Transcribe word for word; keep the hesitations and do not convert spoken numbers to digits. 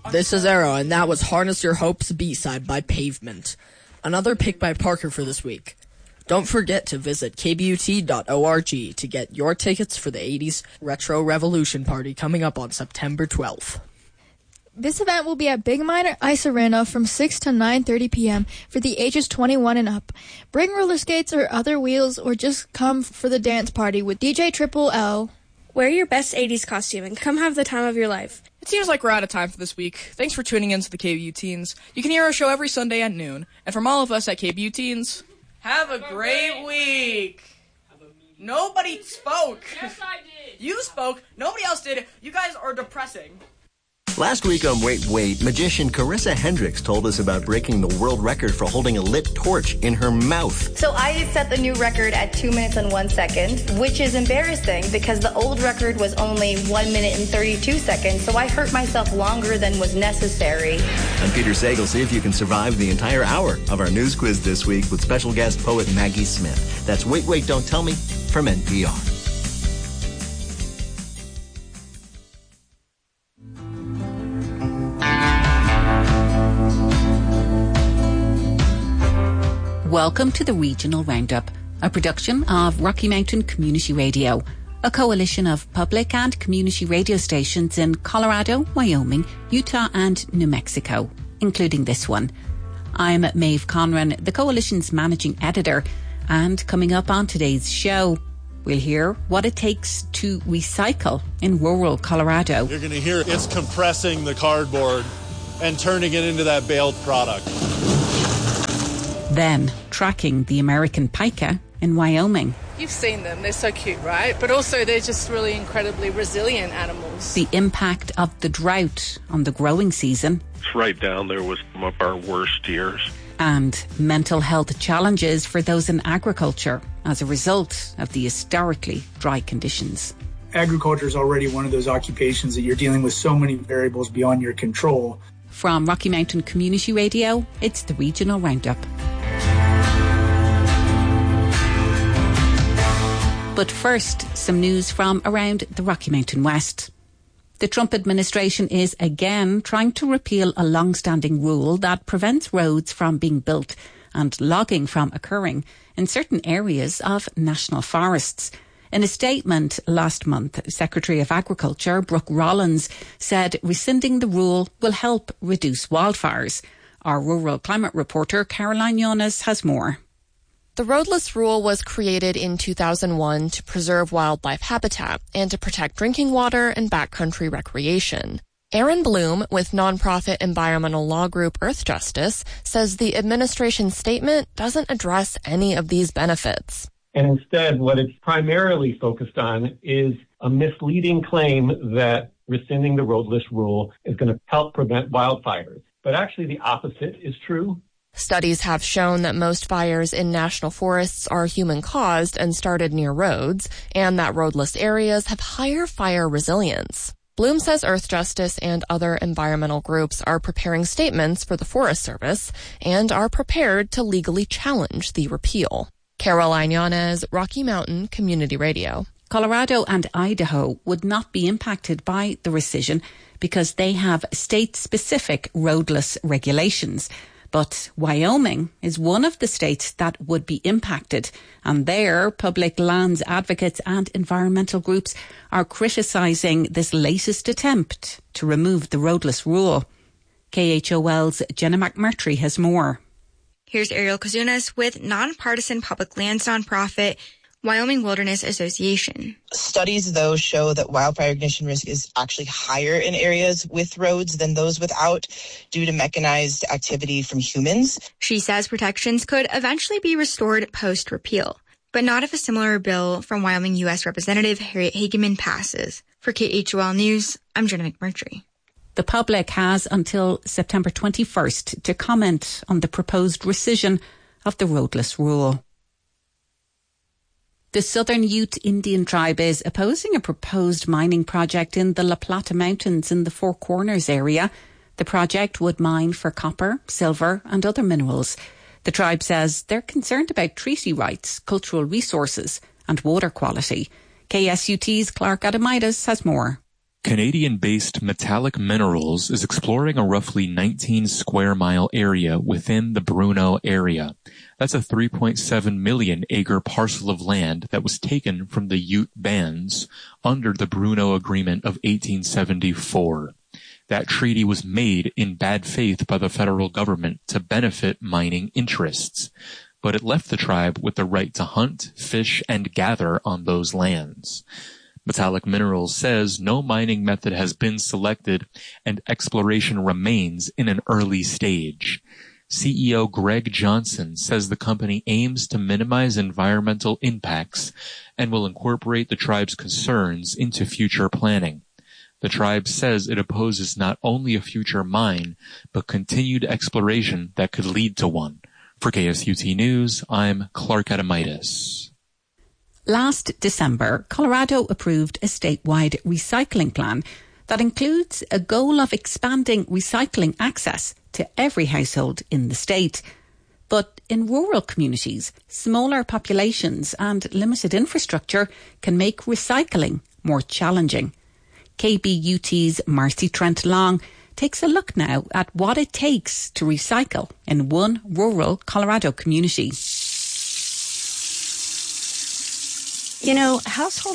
This is Arrow, and that was Harness Your Hopes B-side by Pavement. Another pick by Parker for this week. Don't forget to visit k b u t dot org to get your tickets for the eighties Retro Revolution Party coming up on September twelfth. This event will be at Big Miner Ice Arena from six to nine thirty p.m. for the ages twenty-one and up. Bring roller skates or other wheels, or just come for the dance party with D J Triple L. Wear your best eighties costume and come have the time of your life. It seems like we're out of time for this week. Thanks for tuning in to the K B U Teens. You can hear our show every Sunday at noon. And from all of us at K B U Teens, have a great week. Nobody spoke. Yes, I did. You spoke. Nobody else did. You guys are depressing. Last week on Wait, Wait, magician Carissa Hendricks told us about breaking the world record for holding a lit torch in her mouth. So I set the new record at two minutes and one second, which is embarrassing because the old record was only one minute and thirty-two seconds, so I hurt myself longer than was necessary. I'm Peter Sagal. See if you can survive the entire hour of our news quiz this week with special guest poet Maggie Smith. That's Wait, Wait, Don't Tell Me from N P R. Welcome to the Regional Roundup, a production of Rocky Mountain Community Radio, a coalition of public and community radio stations in Colorado, Wyoming, Utah and New Mexico, including this one. I'm Maeve Conran, the coalition's managing editor, and coming up on today's show, we'll hear what it takes to recycle in rural Colorado. You're going to hear it's compressing the cardboard and turning it into that baled product. Then, tracking the American pika in Wyoming. You've seen them, they're so cute, right? But also they're just really incredibly resilient animals. The impact of the drought on the growing season. It's right down there with some of our worst years. And mental health challenges for those in agriculture as a result of the historically dry conditions. Agriculture is already one of those occupations that you're dealing with so many variables beyond your control. From Rocky Mountain Community Radio, it's the Regional Roundup. But first, some news from around the Rocky Mountain West. The Trump administration is again trying to repeal a long-standing rule that prevents roads from being built and logging from occurring in certain areas of national forests. In a statement last month, Secretary of Agriculture Brooke Rollins said rescinding the rule will help reduce wildfires. Our rural climate reporter Caroline Yonas has more. The roadless rule was created in two thousand one to preserve wildlife habitat and to protect drinking water and backcountry recreation. Aaron Bloom with nonprofit environmental law group Earth Justice says the administration's statement doesn't address any of these benefits. And instead, what it's primarily focused on is a misleading claim that rescinding the roadless rule is going to help prevent wildfires. But actually the opposite is true. Studies have shown that most fires in national forests are human-caused and started near roads, and that roadless areas have higher fire resilience. Bloom says Earth Justice and other environmental groups are preparing statements for the Forest Service and are prepared to legally challenge the repeal. Caroline Yanez, Rocky Mountain Community Radio. Colorado and Idaho would not be impacted by the rescission because they have state-specific roadless regulations. But Wyoming is one of the states that would be impacted, and there public lands advocates and environmental groups are criticising this latest attempt to remove the roadless rule. K H O L's Jenna McMurtry has more. Here's Ariel Kazunas with nonpartisan public lands nonprofit Wyoming Wilderness Association. Studies, though, show that wildfire ignition risk is actually higher in areas with roads than those without due to mechanized activity from humans. She says protections could eventually be restored post-repeal, but not if a similar bill from Wyoming U S Representative Harriet Hageman passes. For K H O L News, I'm Jenna McMurtry. The public has until September twenty-first to comment on the proposed rescission of the roadless rule. The Southern Ute Indian tribe is opposing a proposed mining project in the La Plata Mountains in the Four Corners area. The project would mine for copper, silver and other minerals. The tribe says they're concerned about treaty rights, cultural resources and water quality. K S U T's Clark Adamidas has more. Canadian-based Metallic Minerals is exploring a roughly nineteen square mile area within the Bruneau area. That's a three point seven million acre parcel of land that was taken from the Ute bands under the Bruneau Agreement of eighteen seventy-four. That treaty was made in bad faith by the federal government to benefit mining interests, but it left the tribe with the right to hunt, fish, and gather on those lands. Metallic Minerals says no mining method has been selected and exploration remains in an early stage. C E O Greg Johnson says the company aims to minimize environmental impacts and will incorporate the tribe's concerns into future planning. The tribe says it opposes not only a future mine, but continued exploration that could lead to one. For K S U T News, I'm Clark Adamitis. Last December, Colorado approved a statewide recycling plan that includes a goal of expanding recycling access to every household in the state. But in rural communities, smaller populations and limited infrastructure can make recycling more challenging. K B U T's Marcy Trent Long takes a look now at what it takes to recycle in one rural Colorado community. You know, household